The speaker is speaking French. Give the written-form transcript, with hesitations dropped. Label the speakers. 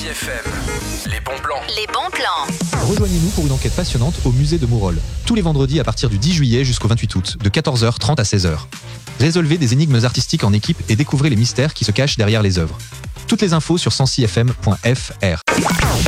Speaker 1: Sancy FM. Les bons plans.
Speaker 2: Les bons plans.
Speaker 3: Rejoignez-nous pour une enquête passionnante au musée de Mourol. Tous les vendredis à partir du 10 juillet jusqu'au 28 août, de 14h30 à 16h. Résolvez des énigmes artistiques en équipe et découvrez les mystères qui se cachent derrière les œuvres. Toutes les infos sur sancyfm.fr.